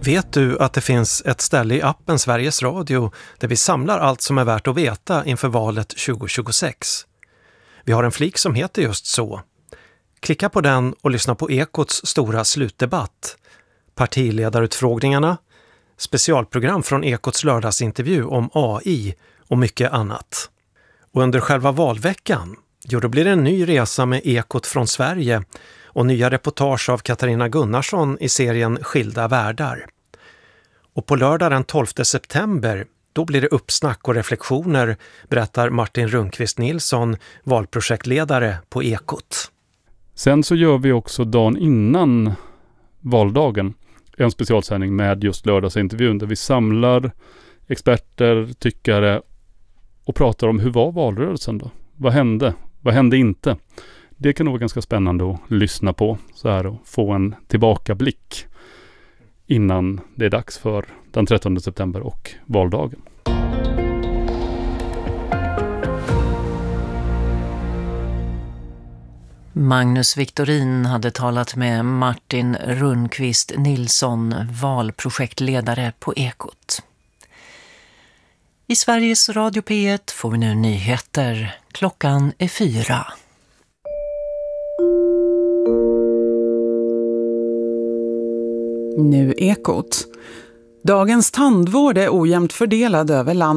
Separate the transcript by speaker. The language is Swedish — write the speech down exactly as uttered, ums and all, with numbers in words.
Speaker 1: Vet du att det finns ett ställe i appen Sveriges Radio där vi samlar allt som är värt att veta inför valet tjugo tjugosex? Vi har en flik som heter just så. Klicka på den och lyssna på Ekots stora slutdebatt, partiledarutfrågningarna, specialprogram från Ekots lördagsintervju om A I och mycket annat. Och under själva valveckan, jo då blir det en ny resa med Ekot från Sverige och nya reportage av Katarina Gunnarsson i serien Skilda världar. Och på lördag den tolfte september, då blir det uppsnack och reflektioner, berättar Martin Rundqvist Nilsson, valprojektledare på Ekot.
Speaker 2: Sen så gör vi också dagen innan valdagen en specialsändning med just lördagsintervjun där vi samlar experter, tyckare och pratar om hur var valrörelsen då? Vad hände? Vad hände inte? Det kan nog vara ganska spännande att lyssna på så här och få en tillbakablick innan det är dags för den trettonde september och valdagen.
Speaker 3: Magnus Victorin hade talat med Martin Rundqvist Nilsson, valprojektledare på Ekot. I Sveriges Radio P ett får vi nu nyheter. Klockan är fyra.
Speaker 4: Nu Ekot. Dagens tandvård är ojämnt fördelad över landet.